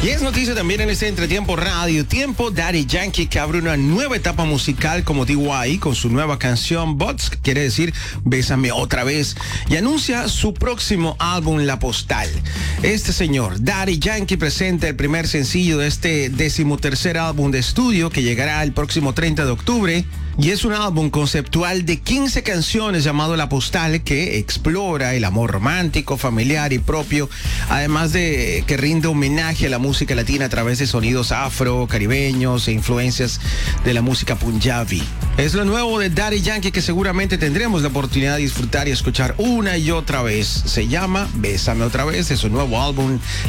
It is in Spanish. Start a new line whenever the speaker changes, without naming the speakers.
Y es noticia también en este Entretiempo Radio Tiempo, Daddy Yankee, que abre una nueva etapa musical como DY con su nueva canción Bots, que quiere decir Bésame otra vez, y anuncia su próximo álbum La Postal. Este señor, Daddy Yankee, presenta el primer sencillo de este 13º álbum de estudio que llegará el próximo 30 de octubre. Y es un álbum conceptual de 15 canciones llamado La Postal, que explora el amor romántico, familiar y propio, además de que rinde homenaje a la música latina a través de sonidos afro, caribeños e influencias de la música punjabi. Es lo nuevo de Daddy Yankee que seguramente tendremos la oportunidad de disfrutar y escuchar una y otra vez. Se llama Bésame otra vez, de su nuevo álbum